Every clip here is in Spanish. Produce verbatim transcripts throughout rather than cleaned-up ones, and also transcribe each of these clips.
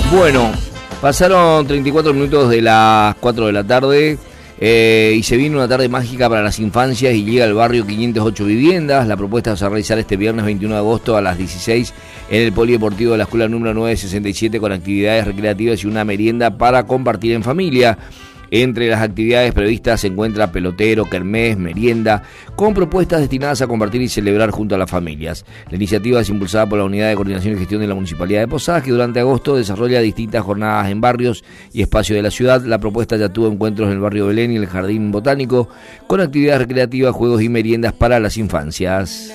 Bueno, pasaron treinta y cuatro minutos de las cuatro de la tarde eh, y se viene una tarde mágica para las infancias y llega al barrio quinientas ocho Viviendas. La propuesta se va a realizar este viernes veintiuno de agosto a las dieciséis en el Polideportivo de la Escuela número novecientos sesenta y siete con actividades recreativas y una merienda para compartir en familia. Entre las actividades previstas se encuentra pelotero, kermés, merienda, con propuestas destinadas a compartir y celebrar junto a las familias. La iniciativa es impulsada por la Unidad de Coordinación y Gestión de la Municipalidad de Posadas, que durante agosto desarrolla distintas jornadas en barrios y espacios de la ciudad. La propuesta ya tuvo encuentros en el barrio Belén y el Jardín Botánico, con actividades recreativas, juegos y meriendas para las infancias.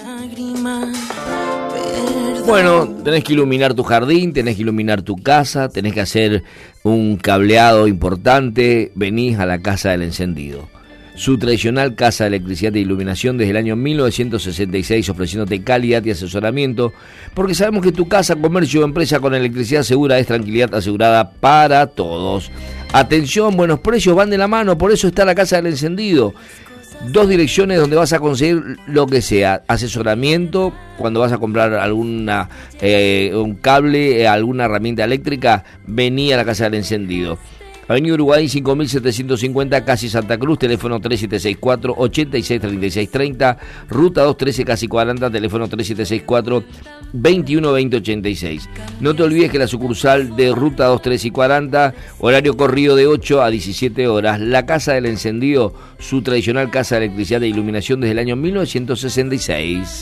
Bueno, tenés que iluminar tu jardín, tenés que iluminar tu casa, tenés que hacer un cableado importante, venís a la Casa del Encendido. Su tradicional casa de electricidad e iluminación desde el año mil novecientos sesenta y seis, ofreciéndote calidad y asesoramiento, porque sabemos que tu casa, comercio o empresa con electricidad segura es tranquilidad asegurada para todos. Atención, buenos precios van de la mano, por eso está la Casa del Encendido. Dos direcciones donde vas a conseguir lo que sea, asesoramiento, cuando vas a comprar alguna eh, un cable, eh, alguna herramienta eléctrica, vení a la Casa del Encendido. Avenida Uruguay cinco mil setecientos cincuenta, casi Santa Cruz, teléfono tres siete seis cuatro, ocho seis tres seis tres cero, ruta doscientos trece, casi cuarenta, teléfono tres siete seis cuatro, veintiuno veinte ochenta y seis. No te olvides que la sucursal de ruta doscientos trece y cuarenta, horario corrido de ocho a diecisiete horas. La Casa del Encendido, su tradicional casa de electricidad e iluminación desde el año mil novecientos sesenta y seis.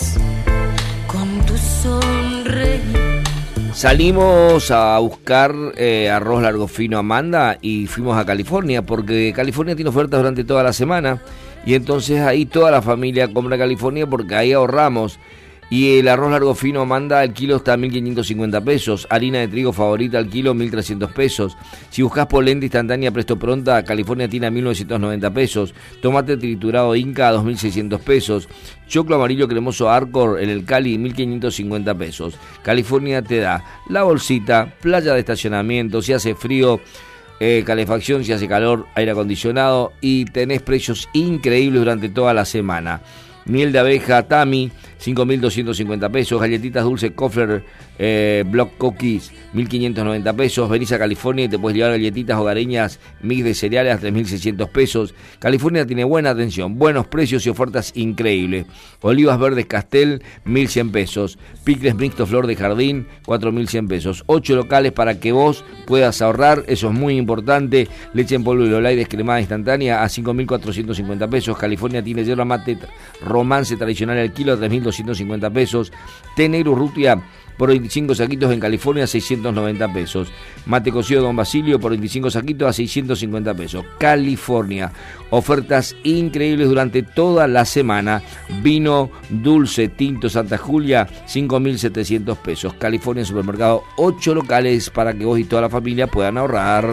Con tu sonreír. Salimos a buscar eh, arroz largo fino Amanda y fuimos a California, porque California tiene ofertas durante toda la semana y entonces ahí toda la familia compra California porque ahí ahorramos. Y el arroz largo fino Amanda al kilo está a mil quinientos cincuenta pesos, harina de trigo favorita al kilo mil trescientos pesos. Si buscas polenta instantánea presto pronta, California tiene a mil novecientos noventa pesos, tomate triturado Inca a dos mil seiscientos pesos, choclo amarillo cremoso Arcor en el Cali mil quinientos cincuenta pesos. California te da la bolsita, playa de estacionamiento, si hace frío, eh, calefacción, si hace calor, aire acondicionado, y tenés precios increíbles durante toda la semana. Miel de abeja Tami, cinco mil doscientos cincuenta pesos. Galletitas dulce Kofler eh, Block Cookies, mil quinientos noventa pesos. Venís a California y te puedes llevar galletitas hogareñas mix de cereales a tres mil seiscientos pesos. California tiene buena atención, buenos precios y ofertas increíbles. Olivas verdes Castel, mil cien pesos. Picles mixto flor de jardín, cuatro mil cien pesos. Ocho locales para que vos puedas ahorrar, eso es muy importante. Leche en polvo y Lolay descremada instantánea a cinco mil cuatrocientos cincuenta pesos. California tiene yerba mate Romance tradicional al kilo a tres mil doscientos cincuenta pesos. Té negro Rutia por veinticinco saquitos en California a seiscientos noventa pesos. Mate cocido Don Basilio por veinticinco saquitos a seiscientos cincuenta pesos. California, ofertas increíbles durante toda la semana. Vino dulce tinto Santa Julia, cinco mil setecientos pesos. California Supermercado, ocho locales para que vos y toda la familia puedan ahorrar.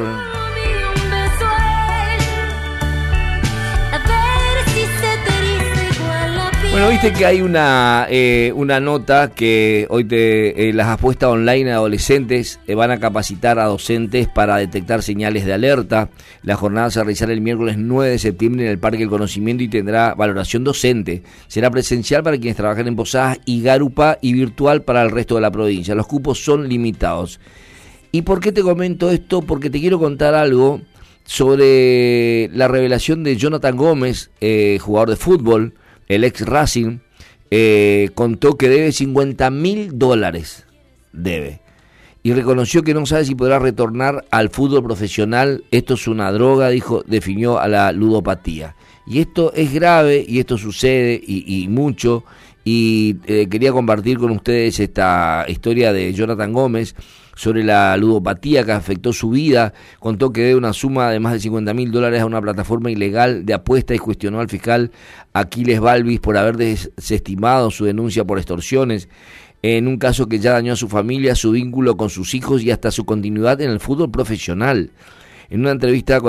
Bueno, viste que hay una eh, una nota que hoy te eh, las apuestas online a adolescentes eh, van a capacitar a docentes para detectar señales de alerta. La jornada se realizará el miércoles nueve de septiembre en el Parque del Conocimiento y tendrá valoración docente. Será presencial para quienes trabajan en Posadas y Garupa y virtual para el resto de la provincia. Los cupos son limitados. ¿Y por qué te comento esto? Porque te quiero contar algo sobre la revelación de Jonathan Gómez, eh, jugador de fútbol. El ex Racing eh, contó que debe cincuenta mil dólares, debe, y reconoció que no sabe si podrá retornar al fútbol profesional. Esto es una droga, dijo, definió a la ludopatía. Y esto es grave y esto sucede y, y mucho, y eh, quería compartir con ustedes esta historia de Jonathan Gómez sobre la ludopatía que afectó su vida. Contó que debe una suma de más de cincuenta mil dólares a una plataforma ilegal de apuesta y cuestionó al fiscal Aquiles Balvis por haber desestimado su denuncia por extorsiones, en un caso que ya dañó a su familia, su vínculo con sus hijos y hasta su continuidad en el fútbol profesional. En una entrevista con